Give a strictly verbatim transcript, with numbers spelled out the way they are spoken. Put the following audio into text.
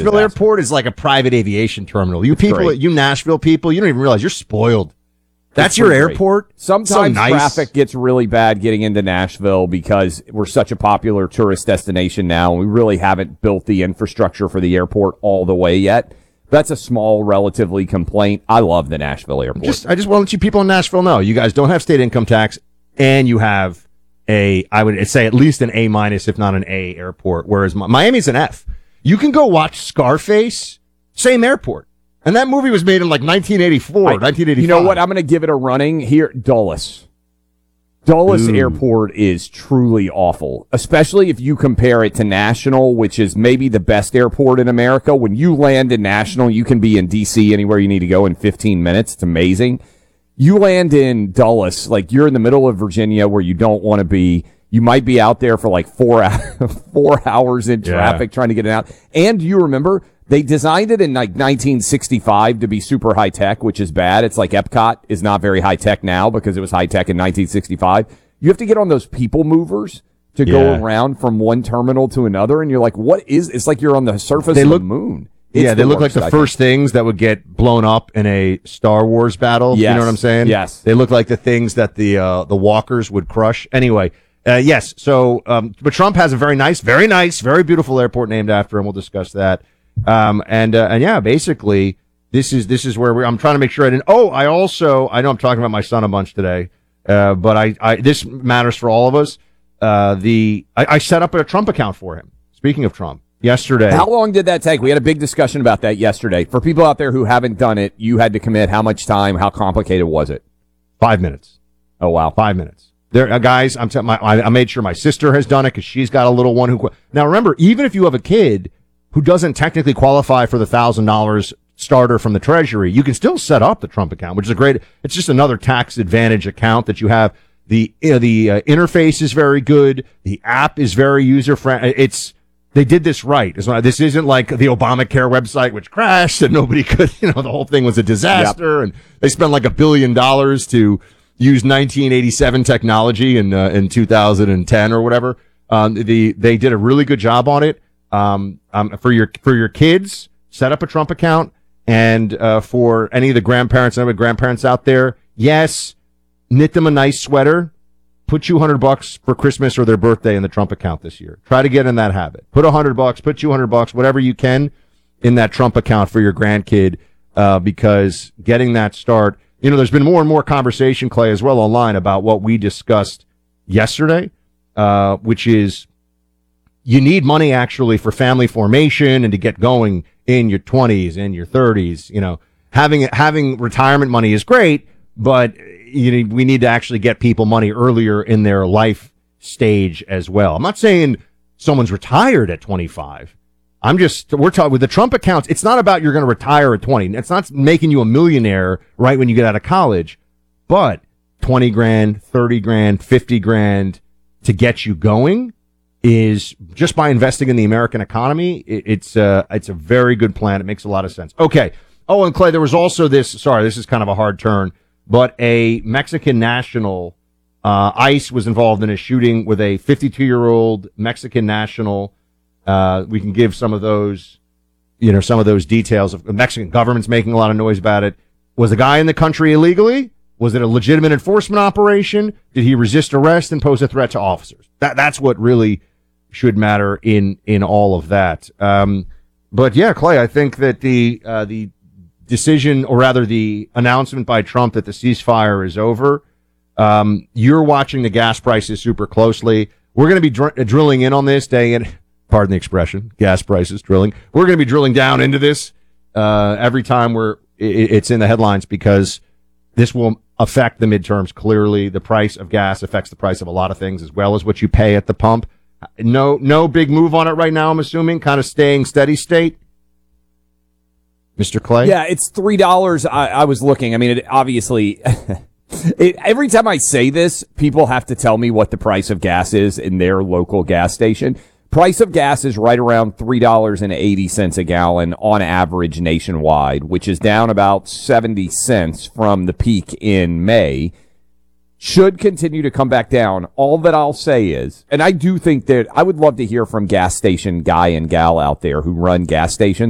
Nashville Airport is like a private aviation terminal. You people, great. you Nashville people, you don't even realize you're spoiled. That's It's your great. airport. Sometimes So nice. traffic gets really bad getting into Nashville because we're such a popular tourist destination now, and we really haven't built the infrastructure for the airport all the way yet. That's a small, relatively complaint. I love the Nashville airport. Just, I just want to let you people in Nashville know, you guys don't have state income tax, and you have a, I would say at least an A minus, if not an A airport, whereas Miami's an F. You can go watch Scarface, same airport. And that movie was made in like nineteen eighty-four, I, nineteen eighty-five. You know what? I'm going to give it a running here. Dulles. Dulles Ooh. Airport is truly awful, especially if you compare it to National, which is maybe the best airport in America. When you land in National, you can be in D C anywhere you need to go in fifteen minutes. It's amazing. You land in Dulles, like you're in the middle of Virginia where you don't want to be. You might be out there for like four, four hours in traffic Yeah. trying to get it out. And you remember, they designed it in like nineteen sixty-five to be super high tech, which is bad. It's like Epcot is not very high tech now because it was high tech in nineteen sixty-five. You have to get on those people movers to Yeah. go around from one terminal to another. And you're like, what is, it's like you're on the surface They of look- the moon. It's Yeah, they the look like worst, the I first think. things that would get blown up in a Star Wars battle. You Yes. know what I'm saying? Yes. They look like the things that the uh, the walkers would crush. Anyway, uh, yes. So, um, but Trump has a very nice, very nice, very beautiful airport named after him. We'll discuss that. Um, and uh, and yeah, basically, this is this is where we, I'm trying to make sure I didn't. Oh, I also I know I'm talking about my son a bunch today, uh, but I, I this matters for all of us. Uh, the I, I set up a Trump account for him. Speaking of Trump. Yesterday. How long did that take? We had a big discussion about that yesterday. For people out there who haven't done it, you had to commit how much time? How complicated was it? Five minutes. Oh, wow. Five minutes. There, uh, guys, I'm t- my, I, I made sure my sister has done it because she's got a little one who. Qu- now, remember, even if you have a kid who doesn't technically qualify for the thousand dollars starter from the Treasury, you can still set up the Trump account, which is a great. It's just another tax advantage account that you have. The uh, the uh, interface is very good. The app is very user friendly. It's They did this right. This isn't like the Obamacare website, which crashed and nobody could, you know, the whole thing was a disaster. Yep. And they spent like a billion dollars to use nineteen eighty-seven technology in, uh, in two thousand ten or whatever. Um, the, they did a really good job on it. Um, um, for your, for your kids, set up a Trump account. And, uh, for any of the grandparents, any of the grandparents out there, yes, knit them a nice sweater. Put two hundred bucks for Christmas or their birthday in the Trump account this year. Try to get in that habit. Put one hundred bucks, put two hundred bucks, whatever you can in that Trump account for your grandkid, uh, because getting that start, you know, there's been more and more conversation, Clay, as well online about what we discussed yesterday, uh, which is you need money actually for family formation and to get going in your twenties and your thirties. You know, having, having retirement money is great, but you know, we need to actually get people money earlier in their life stage as well. I'm not saying someone's retired at twenty-five. I'm just, we're talking with the Trump accounts. It's not about you're going to retire at twenty. It's not making you a millionaire right when you get out of college, but twenty grand, thirty grand, fifty grand to get you going is just by investing in the American economy. It, it's, uh, it's a very good plan. It makes a lot of sense. Okay. Oh, and Clay, there was also this, sorry, this is kind of a hard turn. But a Mexican national, uh, ICE was involved in a shooting with a fifty-two-year-old Mexican national. Uh, we can give some of those, you know, some of those details. The Mexican government's making a lot of noise about it. Was the guy in the country illegally? Was it a legitimate enforcement operation? Did he resist arrest and pose a threat to officers? That that's what really should matter in in all of that. Um, but yeah, Clay, I think that the uh, the decision, or rather the announcement by Trump that the ceasefire is over. Um, you're watching the gas prices super closely. We're going to be dr- drilling in on this day and, pardon the expression, gas prices drilling. We're going to be drilling down into this, uh, every time we're, it, it's in the headlines because this will affect the midterms clearly. The price of gas affects the price of a lot of things as well as what you pay at the pump. No, no big move on it right now, I'm assuming, kind of staying steady state. Mister Clay? Yeah, it's three dollars. I, I was looking. I mean, it obviously, it, every time I say this, people have to tell me what the price of gas is in their local gas station. Price of gas is right around three dollars and eighty cents a gallon on average nationwide, which is down about seventy cents from the peak in May. Should continue to come back down. All that I'll say is, and I do think that I would love to hear from gas station guy and gal out there who run gas stations.